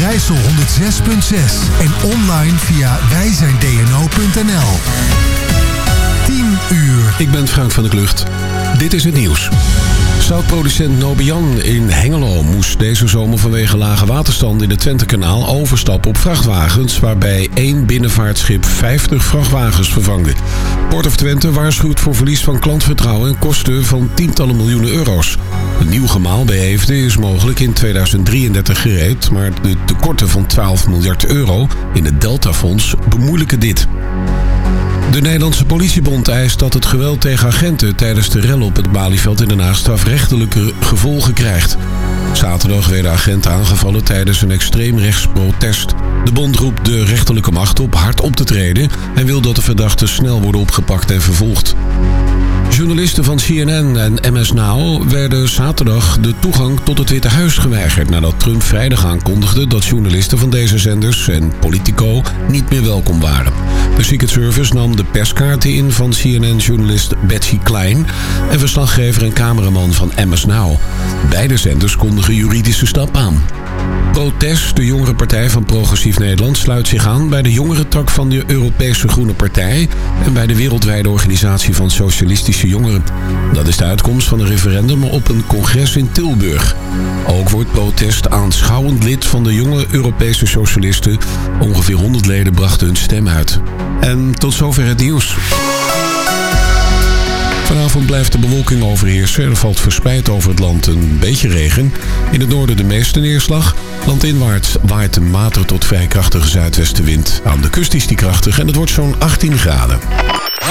Overijssel 106.6 en online via wijzijndno.nl. 10 uur. Ik ben Frank van der Klucht. Dit is het nieuws. Zoutproducent Nobian in Hengelo moest deze zomer vanwege lage waterstand in het Twentekanaal overstappen op vrachtwagens, waarbij 1 binnenvaartschip 50 vrachtwagens vervangde. Port of Twente waarschuwt voor verlies van klantvertrouwen en kosten van tientallen miljoenen euro's. Een nieuw gemaal bij Eefde is mogelijk in 2033 gereed, maar de tekorten van 12 miljard euro in het Deltafonds bemoeilijken dit. De Nederlandse politiebond eist dat het geweld tegen agenten tijdens de rellen op het Malieveld in Den Haag strafrechtelijke gevolgen krijgt. Zaterdag werden agenten aangevallen tijdens een extreemrechts protest. De bond roept de rechterlijke macht op hard op te treden en wil dat de verdachten snel worden opgepakt en vervolgd. Journalisten van CNN en MS Now werden zaterdag de toegang tot het Witte Huis geweigerd nadat Trump vrijdag aankondigde dat journalisten van deze zenders en Politico niet meer welkom waren. De Secret Service nam de perskaarten in van CNN-journalist Betsy Klein en verslaggever en cameraman van MS Now. Beide zenders kondigen juridische stap aan. Protest, de jongere partij van Progressief Nederland, sluit zich aan bij de jongerentak van de Europese Groene Partij en bij de wereldwijde organisatie van socialistische jongeren. Dat is de uitkomst van een referendum op een congres in Tilburg. Ook wordt protest aanschouwend lid van de jonge Europese socialisten. Ongeveer 100 leden brachten hun stem uit. En tot zover het nieuws. Vanavond blijft de bewolking overheersen. Er valt verspreid over het land een beetje regen. In het noorden de meeste neerslag. Landinwaarts waait een matige tot vrij krachtige zuidwestenwind. Aan de kust is die krachtig en het wordt zo'n 18 graden.